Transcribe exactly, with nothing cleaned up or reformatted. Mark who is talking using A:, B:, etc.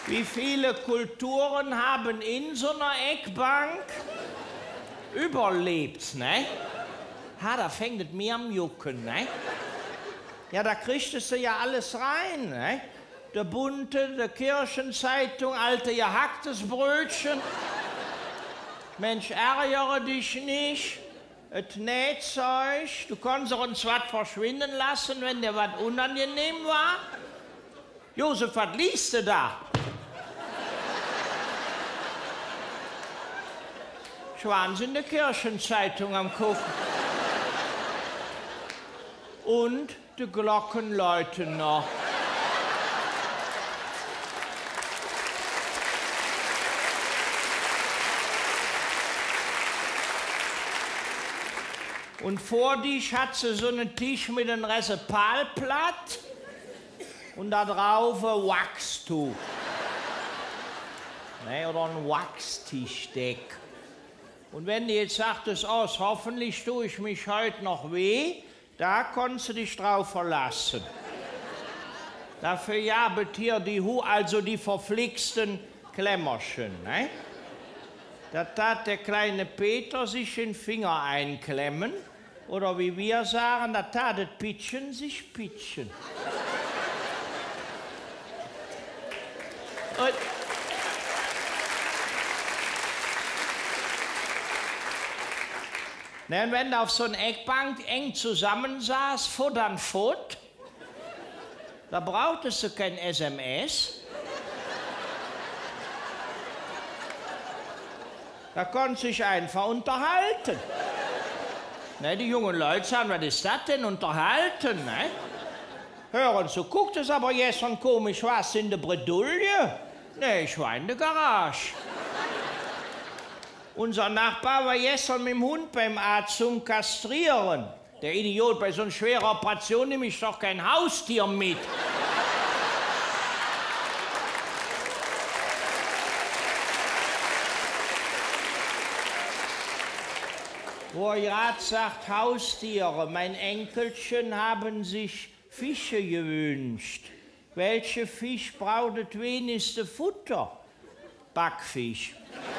A: Wie viele Kulturen haben in so einer Eckbank überlebt, ne? Ha, da fängt es mir am Jucken, ne? Ja, da kriegst du ja alles rein, ne? Der Bunte, der Kirchenzeitung, alte gehacktes Brötchen. Mensch, ärgere dich nicht. Es Nähzeug. Du konntest uns was verschwinden lassen, wenn dir was unangenehm war. Josef, was liest du da? Ich war in der Kirchenzeitung am Gucken. Und die Glocken läuten noch. Und vor dich hat sie so einen Tisch mit einem Resepalblatt und da drauf ein Wachstuch. Ne, oder ein Wachstischdeck. Und wenn du jetzt sagtest, oh, hoffentlich tue ich mich heute noch weh, da konntest du dich drauf verlassen. Dafür jabet hier die Hu, also die verflixten Klemmerchen. Ne? Da tat der kleine Peter sich den Finger einklemmen. Oder wie wir sagen, da tat das Pitchen sich pitchen. Und ne, wenn du auf so einer Eckbank eng zusammensaß, Futt an Futt, da brauchtest du kein S M S. Da konntest du dich einfach unterhalten. Ne, die jungen Leute sagen, was ist das denn, unterhalten, ne? Hören Sie, guckt es aber jetzt schon komisch, was in der Bredouille? Ne, ich war in der Garage. Unser Nachbar war gestern mit dem Hund beim Arzt zum Kastrieren. Der Idiot, bei so einer schweren Operation nehme ich doch kein Haustier mit. Wo er gerade sagt, Haustiere, mein Enkelchen haben sich Fische gewünscht. Welche Fisch braucht das wenigste Futter? Backfisch.